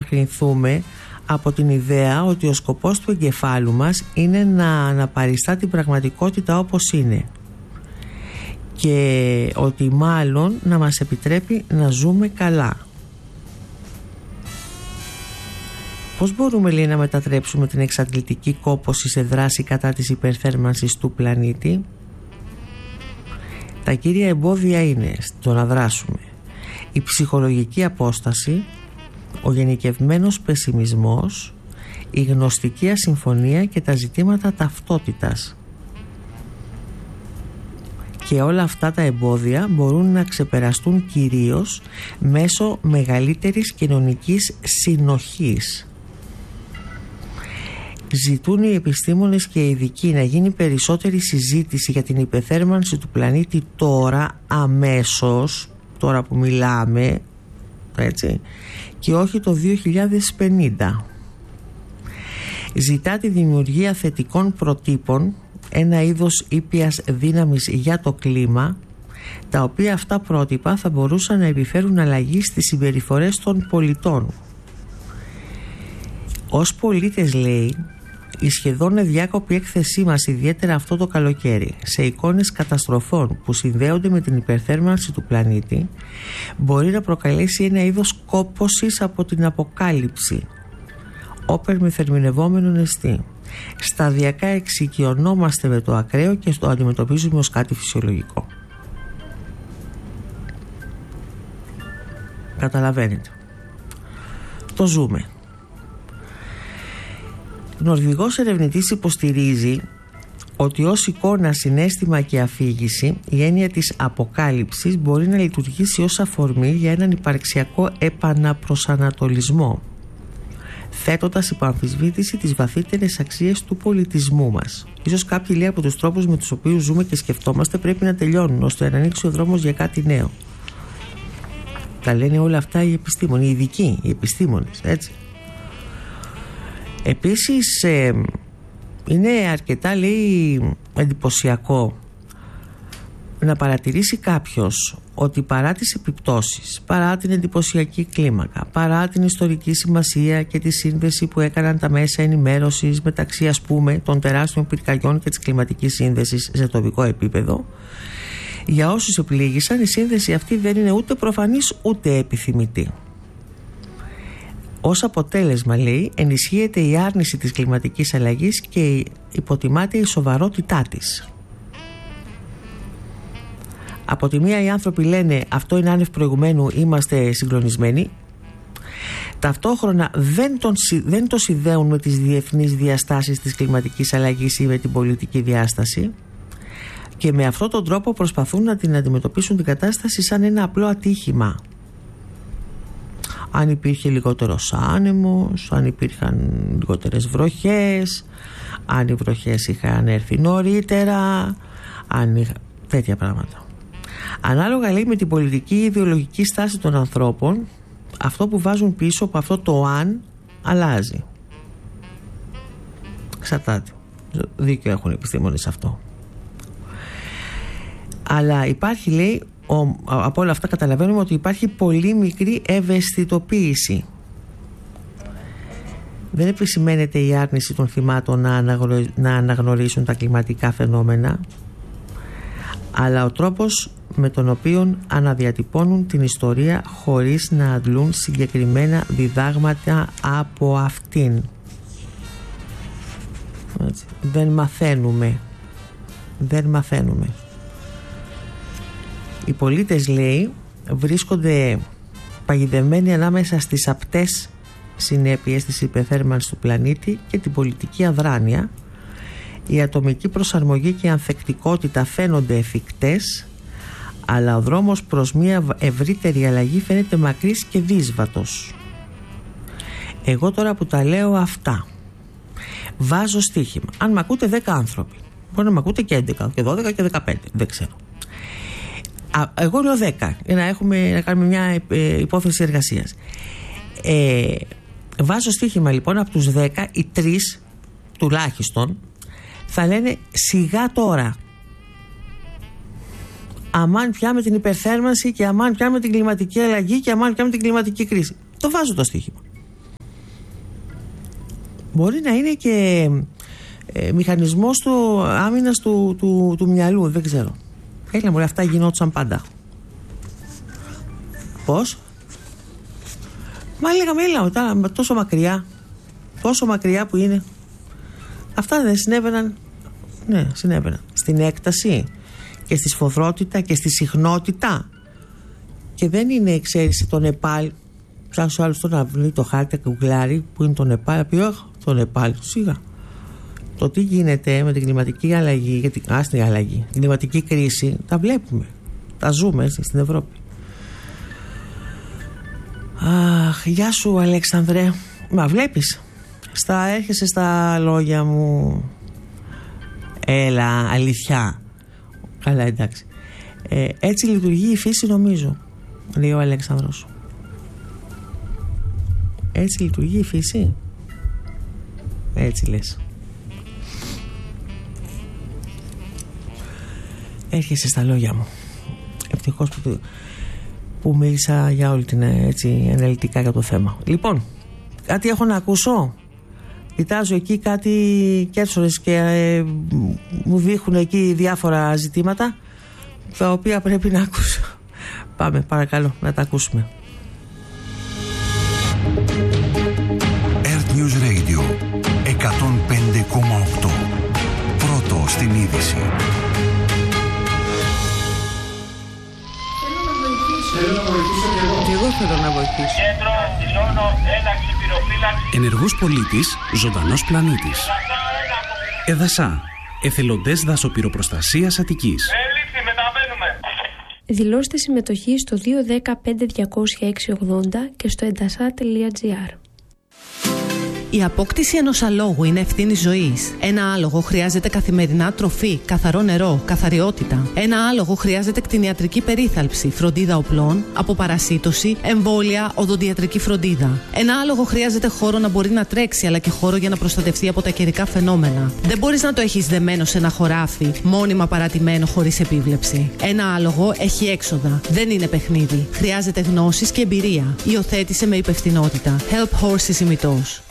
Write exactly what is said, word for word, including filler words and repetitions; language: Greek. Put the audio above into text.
απομακρυνθούμε από την ιδέα ότι ο σκοπός του εγκεφάλου μας είναι να αναπαριστά την πραγματικότητα όπως είναι και ότι μάλλον να μας επιτρέπει να ζούμε καλά. Πώς μπορούμε, λέει, να μετατρέψουμε την εξαντλητική κόπωση σε δράση κατά της υπερθέρμανσης του πλανήτη? Τα κύρια εμπόδια είναι στο να δράσουμε η ψυχολογική απόσταση, ο γενικευμένος πεσιμισμός, η γνωστική ασυμφωνία και τα ζητήματα ταυτότητας. Και όλα αυτά τα εμπόδια μπορούν να ξεπεραστούν κυρίως μέσω μεγαλύτερης κοινωνικής συνοχής. Ζητούν οι επιστήμονες και οι ειδικοί να γίνει περισσότερη συζήτηση για την υπερθέρμανση του πλανήτη τώρα, αμέσως, τώρα που μιλάμε, έτσι, και όχι το δύο χιλιάδες πενήντα. Ζητά τη δημιουργία θετικών προτύπων, ένα είδος ήπιας δύναμης για το κλίμα, τα οποία αυτά πρότυπα θα μπορούσαν να επιφέρουν αλλαγή στις συμπεριφορές των πολιτών. Ως πολίτες, λέει, η σχεδόν εδιάκοπη έκθεσή μας, ιδιαίτερα αυτό το καλοκαίρι, σε εικόνες καταστροφών που συνδέονται με την υπερθέρμανση του πλανήτη, μπορεί να προκαλέσει ένα είδος κόπωσης από την αποκάλυψη, όπερ με θερμινευόμενον εστί. Σταδιακά εξοικειωνόμαστε με το ακραίο και το αντιμετωπίζουμε ως κάτι φυσιολογικό. Καταλαβαίνετε, το ζούμε. Νορβηγός ερευνητής υποστηρίζει ότι ως εικόνα, συναίσθημα και αφήγηση η έννοια της αποκάλυψης μπορεί να λειτουργήσει ως αφορμή για έναν υπαρξιακό επαναπροσανατολισμό, θέτοντας υπό αμφισβήτηση τις βαθύτερες αξίες του πολιτισμού μας. Ίσως κάποιοι, λέει, από τους τρόπους με τους οποίους ζούμε και σκεφτόμαστε πρέπει να τελειώνουν, ώστε να ανοίξει ο δρόμος για κάτι νέο. Τα λένε όλα αυτά οι επιστήμονες, οι ειδικοί, οι επιστήμονες, έτσι. Επίσης ε, είναι αρκετά, λέει, εντυπωσιακό να παρατηρήσει κάποιος ότι παρά τις επιπτώσεις, παρά την εντυπωσιακή κλίμακα, παρά την ιστορική σημασία και τη σύνδεση που έκαναν τα μέσα ενημέρωσης μεταξύ, ας πούμε, των τεράστιων πυρκαγιών και της κλιματικής σύνδεσης σε τοπικό επίπεδο, για όσους επλήγησαν η σύνδεση αυτή δεν είναι ούτε προφανής ούτε επιθυμητή. Ως αποτέλεσμα, λέει, ενισχύεται η άρνηση της κλιματικής αλλαγής και υποτιμάται η σοβαρότητά της. Από τη μία οι άνθρωποι λένε αυτό είναι άνευ προηγουμένου, είμαστε συγκλονισμένοι. Ταυτόχρονα δεν, τον, δεν το συνδέουν με τις διεθνείς διαστάσεις της κλιματικής αλλαγής ή με την πολιτική διάσταση και με αυτόν τον τρόπο προσπαθούν να την αντιμετωπίσουν την κατάσταση σαν ένα απλό ατύχημα. Αν υπήρχε λιγότερος άνεμος, αν υπήρχαν λιγότερες βροχές, αν οι βροχές είχαν έρθει νωρίτερα, αν είχα... τέτοια πράγματα. Ανάλογα, λέει, με την πολιτική ή ιδεολογική στάση των ανθρώπων, αυτό που βάζουν πίσω από αυτό το αν αλλάζει. Εξαρτάται. Δίκιο έχουν οι επιστήμονες αυτό. Αλλά υπάρχει, λέει, ο, από όλα αυτά καταλαβαίνουμε ότι υπάρχει πολύ μικρή ευαισθητοποίηση. Δεν επισημαίνεται η άρνηση των θυμάτων να, αναγνω, να αναγνωρίσουν τα κλιματικά φαινόμενα, αλλά ο τρόπος με τον οποίο αναδιατυπώνουν την ιστορία χωρίς να αντλούν συγκεκριμένα διδάγματα από αυτήν. Έτσι. Δεν μαθαίνουμε. Δεν μαθαίνουμε. Οι πολίτες, λέει, βρίσκονται παγιδευμένοι ανάμεσα στις απτές συνέπειες της υπερθέρμανσης του πλανήτη και την πολιτική αδράνεια. Η ατομική προσαρμογή και η ανθεκτικότητα φαίνονται εφικτές, αλλά ο δρόμος προς μια ευρύτερη αλλαγή φαίνεται μακρύς και δύσβατος. Εγώ τώρα που τα λέω αυτά, βάζω στοίχημα. Αν μ' ακούτε δέκα άνθρωποι, μπορεί να μ' ακούτε και έντεκα και δώδεκα και δεκαπέντε, δεν ξέρω. Α, εγώ λέω δέκα για να, έχουμε, να κάνουμε μια ε, υπόθεση εργασίας. Ε, βάζω στοίχημα, λοιπόν, από τους δέκα, οι τρεις τουλάχιστον θα λένε σιγά τώρα. Αμάν πια με την υπερθέρμανση και αμάν πια με την κλιματική αλλαγή και αμάν πια με την κλιματική κρίση. Το βάζω το στοίχημα. μπορεί να είναι και ε, μηχανισμός του άμυνας του, του, του μυαλού, δεν ξέρω. Έλα μωρέ, αυτά γινόντουσαν πάντα. Πώς? Μα λέγαμε, έλα τώρα, τόσο μακριά, τόσο μακριά που είναι. Αυτά δεν συνέβαιναν? Ναι, συνέβαιναν. Στην έκταση και στη σφοδρότητα και στη συχνότητα. Και δεν είναι, ξέρεις, το Νεπάλ. Ψάξω άλλο τώρα να βρει το χάρτη κουκλάρι που είναι το Νεπάλ. Πει, όχι, το Νεπάλ, σιγά. Το τι γίνεται με την κλιματική αλλαγή, γιατί, α, στην αλλαγή, την κλιματική κρίση, τα βλέπουμε. Τα ζούμε έτσι, στην Ευρώπη. Αχ, γεια σου Αλέξανδρε. Μα βλέπεις, στα, έρχεσαι στα λόγια μου. Έλα, αλήθεια. Καλά, εντάξει. Ε, έτσι λειτουργεί η φύση, νομίζω, λέει ο Αλέξανδρος. Έτσι λειτουργεί η φύση. Έτσι λες. Έρχεσαι στα λόγια μου. Ευτυχώς που, που μίλησα για όλη την, έτσι, αναλυτικά για το θέμα. Λοιπόν, κάτι έχω να ακούσω. Κοιτάζω εκεί κάτι κέρσορες και ε, μου δείχνουν εκεί διάφορα ζητήματα τα οποία πρέπει να ακούσω. Πάμε, παρακαλώ, να τα ακούσουμε. Earth News Radio εκατόν πέντε κόμμα οκτώ. Πρώτο στην είδηση. Θέλω να βοηθήσω και εγώ. Και εγώ θέλω να βοηθήσω. Κέντρο, δηλώνω ένταξη πυροφύλαξη. Ενεργός πολίτης, ζωντανός πλανήτης. Εδασά, εθελοντές δασοπυροπροστασίας Αττικής. Έληξη, μεταβαίνουμε. Δηλώστε συμμετοχή στο δύο ένα μηδέν πέντε διακόσια έξι ογδόντα και στο εντασά τελεία τζι άρ. Η απόκτηση ενός αλόγου είναι ευθύνη ζωής. Ένα άλογο χρειάζεται καθημερινά τροφή, καθαρό νερό, καθαριότητα. Ένα άλογο χρειάζεται κτηνιατρική περίθαλψη, φροντίδα οπλών, αποπαρασίτωση, εμβόλια, οδοντιατρική φροντίδα. Ένα άλογο χρειάζεται χώρο να μπορεί να τρέξει, αλλά και χώρο για να προστατευτεί από τα καιρικά φαινόμενα. Δεν μπορείς να το έχεις δεμένο σε ένα χωράφι, μόνιμα παρατημένο χωρίς επίβλεψη. Ένα άλογο έχει έξοδα. Δεν είναι παιχνίδι. Χρειάζεται γνώσεις και εμπειρία. Υιοθέτησε με υπευθυνότητα. Help Horses ημιτός.